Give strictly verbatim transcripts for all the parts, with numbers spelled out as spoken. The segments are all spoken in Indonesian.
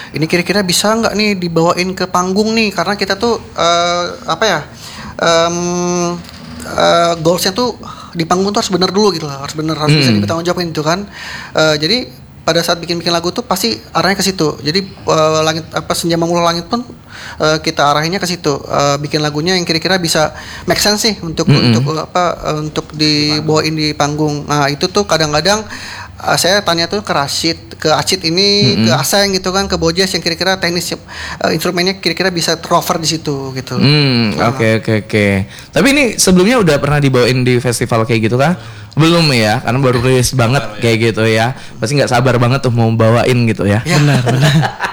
ini kira-kira bisa nggak nih dibawain ke panggung nih, karena kita tuh uh, apa ya um, uh, goalsnya tuh di panggung tuh harus benar dulu gitu lah, harus benar, harus hmm. bisa dipertanggungjawabin itu kan. Uh, jadi pada saat bikin-bikin lagu tuh pasti arahnya ke situ. Jadi uh, langit apa Senja Memulai Langit pun uh, kita arahinnya ke situ. Uh, bikin lagunya yang kira-kira bisa make sense sih untuk mm-hmm. untuk apa uh, untuk dibawain di panggung. Nah, itu tuh kadang-kadang uh, saya tanya tuh ke Rashid, ke Acit ini, mm-hmm. ke Aseng gitu kan, ke Bojes yang kira-kira teknis uh, instrumennya kira-kira bisa cover di situ gitu. Hmm, oke oke oke. Tapi ini sebelumnya udah pernah dibawain di festival kayak gitu kah? Belum ya, karena baru rilis banget baru, kayak ya. Gitu ya. Pasti nggak sabar banget tuh mau bawain gitu ya. Ya. Benar, benar.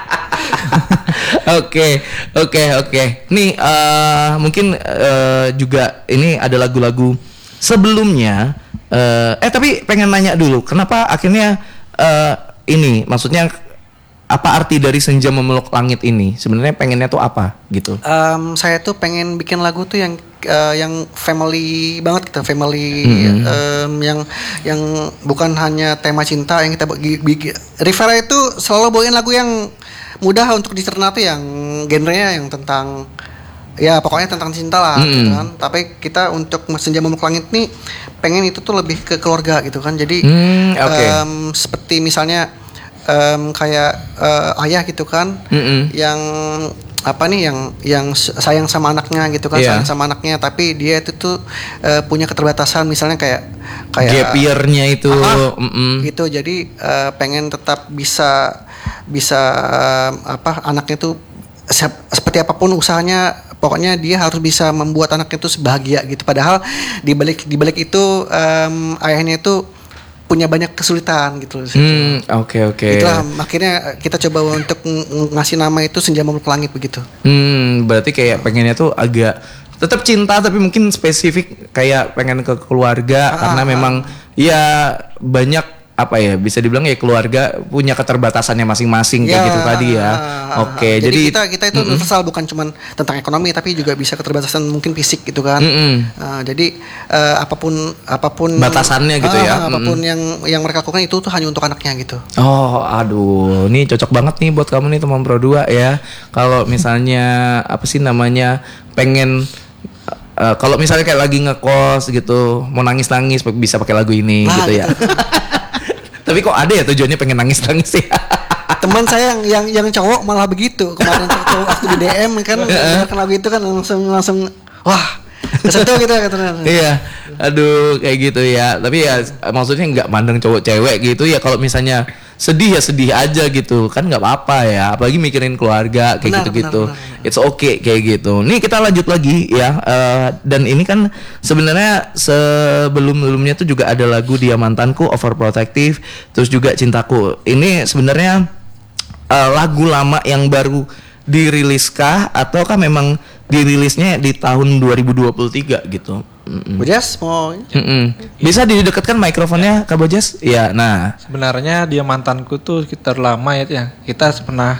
Oke, oke, oke. Nih uh, mungkin uh, juga ini ada lagu-lagu sebelumnya. Uh, eh tapi pengen nanya dulu, kenapa akhirnya uh, ini, maksudnya apa arti dari Senja Memeluk Langit ini? Sebenarnya pengennya tuh apa gitu? Um, saya tuh pengen bikin lagu tuh yang uh, yang family banget gitu, family mm-hmm. um, yang yang bukan hanya tema cinta yang kita bikin. Rivera itu selalu bawain lagu yang mudah untuk dicerna tuh, yang genrenya yang tentang ya pokoknya tentang cinta lah mm-hmm. gitu kan. Tapi kita untuk Senja Memeluk Langit nih pengen itu tuh lebih ke keluarga gitu kan. Jadi mm, okay. um, seperti misalnya Um, kayak uh, ayah gitu kan, mm-hmm. yang apa nih, yang yang sayang sama anaknya gitu kan, yeah. sayang sama anaknya, tapi dia itu tuh uh, punya keterbatasan, misalnya kayak kayak gap year-nya itu, uh, mm-hmm. gitu. Jadi uh, pengen tetap bisa bisa uh, apa anaknya tuh se- seperti apapun usahanya, pokoknya dia harus bisa membuat anaknya tuh bahagia gitu. Padahal di balik di balik itu um, ayahnya itu punya banyak kesulitan gitu. Hmm, oke oke. Itulah akhirnya kita coba untuk ng- ngasih nama itu Senja Memeluk Langit begitu. Hmm, berarti kayak pengennya tuh agak tetap cinta tapi mungkin spesifik kayak pengen ke keluarga, ah, karena ah, memang ah. ya banyak apa ya, bisa dibilang ya keluarga punya keterbatasannya masing-masing ya, kayak gitu tadi ya. Uh, Oke, uh, jadi, jadi kita kita itu mm-mm. universal, bukan cuman tentang ekonomi tapi juga bisa keterbatasan mungkin fisik gitu kan. Uh, jadi uh, apapun apapun batasannya gitu uh, ya. Apapun mm-mm. yang yang mereka lakukan itu tuh hanya untuk anaknya gitu. Oh, aduh, ini cocok banget nih buat kamu nih teman Pro dua ya. Kalau misalnya apa sih namanya, pengen uh, kalau misalnya kayak lagi ngekos gitu, mau nangis-nangis bisa pakai lagu ini nah, gitu ya. Tapi kok ada ya tujuannya pengen nangis-nangis ya? Teman saya yang yang yang cowok malah begitu. Kemarin cowok waktu di D M kan dengarkan lagu itu kan langsung langsung wah, kesentuh gitu katanya. Iya. Aduh, kayak gitu ya. Tapi ya maksudnya nggak mandang cowok cewek gitu ya. Kalau misalnya sedih ya sedih aja gitu kan, nggak apa-apa ya, apalagi mikirin keluarga kayak benar, gitu-gitu benar, benar, benar. It's okay kayak gitu. Nih kita lanjut lagi ya, uh, dan ini kan sebenarnya sebelum-sebelumnya tuh juga ada lagu Dia Mantanku, Overprotective, terus juga Cintaku. Ini sebenarnya uh, lagu lama yang baru diriliskah ataukah memang dirilisnya di tahun dua ribu dua puluh tiga gitu? Bojas mau bisa didekatkan mikrofonnya Kak Bojas? Ya, nah. Sebenarnya Dia Mantanku tuh sekitar lama ya, ya. Kita pernah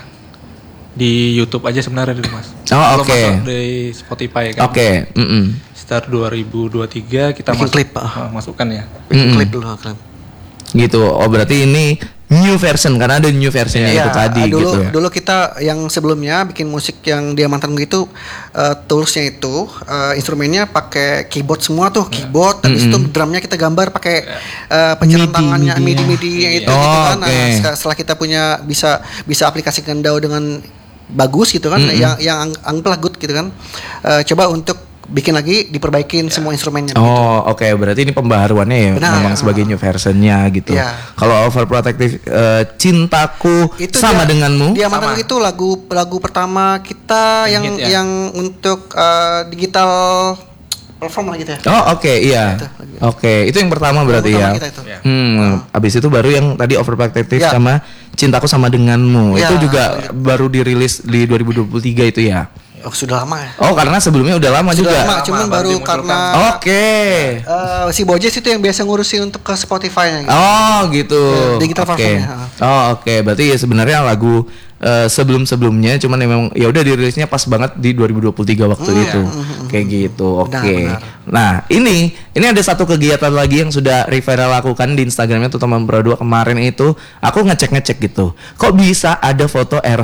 di YouTube aja sebenarnya dulu Mas. Oh, oke. Okay. Di Spotify kan. Oke. Okay. Sekitar dua ribu dua puluh tiga kita bikin masuk, klip, uh, masukkan ya. Bikin klip dulu kan. Gitu. Oh, berarti ini new version karena ada new versionnya ya, itu tadi dulu, gitu. Dulu kita yang sebelumnya bikin musik yang Dia Mantanku itu uh, toolsnya itu uh, instrumennya pakai keyboard semua tuh, keyboard, habis mm-hmm. itu drumnya kita gambar pakai uh, pencernaan tangannya midi midi yang itu oh, gitu kan. Okay. Nah, setelah kita punya bisa bisa aplikasikan D A W dengan bagus gitu kan, mm-hmm. yang yang anggaplah good gitu kan. Uh, coba untuk bikin lagi, diperbaikin yeah. semua instrumennya. Oh, oke, okay. Berarti ini pembaharuannya ya, benar, memang ya. Sebagai new versionnya gitu. Yeah. Kalau Overprotective uh, Cintaku itu sama dia, denganmu. Dia Mantanku itu lagu lagu pertama kita yang yang, ya? yang untuk uh, digital platform lah gitu ya. Oh, oke, okay, iya. Oke, okay. Itu yang pertama yang berarti ya. Itu. Hmm, uh. Abis itu baru yang tadi Overprotective yeah. sama Cintaku Sama Denganmu. Yeah. Itu juga yeah. baru dirilis di dua ribu dua puluh tiga itu ya. Oh, sudah lama ya. Oh, karena sebelumnya udah lama sudah juga. Lama, cuman baru karena Oke. Okay. Uh, si Bojes itu yang biasa ngurusin untuk ke Spotify-nya gitu. Oh, gitu. Uh, digital okay. platformnya. Oh, oke. Okay. Berarti ya sebenarnya lagu uh, sebelum-sebelumnya cuman memang ya udah dirilisnya pas banget di dua ribu dua puluh tiga waktu hmm, itu. Ya. Kayak gitu. Oke. Okay. Nah, ini ini ada satu kegiatan lagi yang sudah Rivera lakukan di Instagramnya tuh teman Pro dua kemarin itu. Aku ngecek-ngecek gitu. Kok bisa ada foto Eros